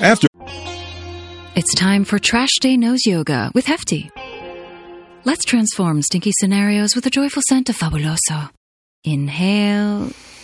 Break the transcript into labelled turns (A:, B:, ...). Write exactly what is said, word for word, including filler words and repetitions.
A: After
B: It's time for Trash Day Nose Yoga with Hefty. Let's transform stinky scenarios with a joyful scent of Fabuloso. Inhale,